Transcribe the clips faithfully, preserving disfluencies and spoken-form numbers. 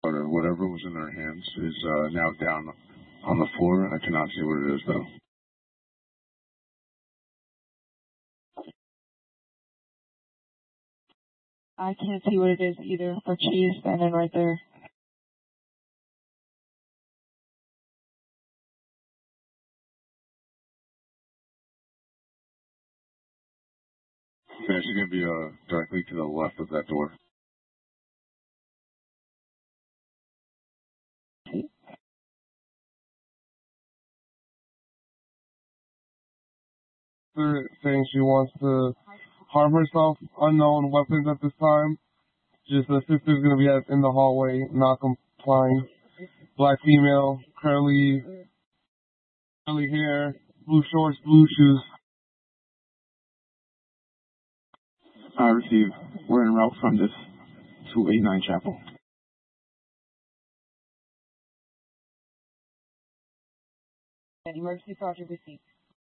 or whatever was in their hands is uh, now down on the floor. I cannot see what it is, though. I can't see what it is either, but she is standing right there. Okay, she's going to be uh, directly to the left of that door. Saying she wants to harm herself, unknown weapons at this time. Just the sister's going to be at, in the hallway, not complying. Black female, curly, curly hair, blue shorts, blue shoes. I receive. We're en route from this two eighty-nine Chapel. Emergency sergeant received.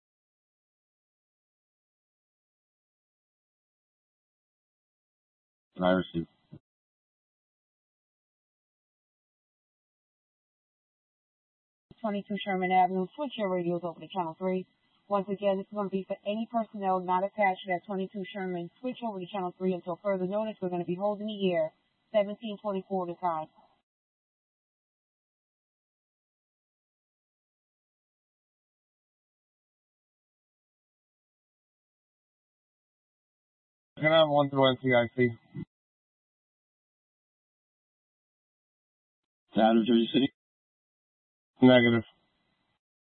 I receive. twenty-two Sherman Avenue. Switch your radios over to channel three. Once again, this is going to be for any personnel not attached to that twenty-two Sherman. Switch over to channel three until further notice. We're going to be holding the air. seventeen twenty-four the time. Can I have one through N C I C? Out of Jersey City? Negative.